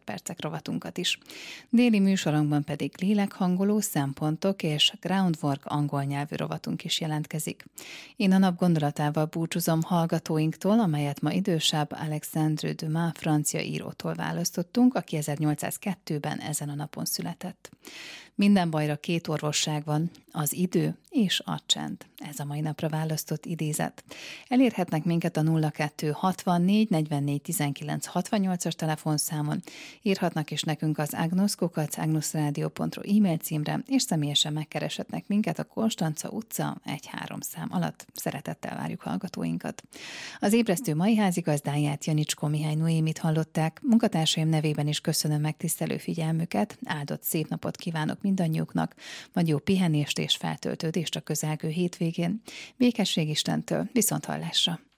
másodpercek rovatunkat is. Déli műsorunkban pedig lélekhangoló, szempontok és groundwork angol nyelvű rovatunk is jelentkezik. Én a nap gondolatával búcsúzom hallgatóinktól, amelyet ma idősebb Alexandre Dumas francia írótól választottunk, aki 1802-ben ezen a napon született. Minden bajra két orvosság van, az idő és a csend. Ez a mai napra választott idézet. Elérhetnek minket a 02 64 44 19 68-as telefonszámon, írhatnak is nekünk az agnos@agnosradio.ru e-mail címre, és személyesen megkereshetnek minket a Konstanca utca 1-3 szám alatt. Szeretettel várjuk hallgatóinkat. Az ébresztő mai házigazdáját, Janicskó Mihály Noémit hallották. Munkatársaim nevében is köszönöm megtisztelő figyelmüket, áldott szép napot kívánok mindannyiuknak, vagy jó pihenést és feltöltődést a közelgő hétvégén. Békesség Istentől, viszonthallásra!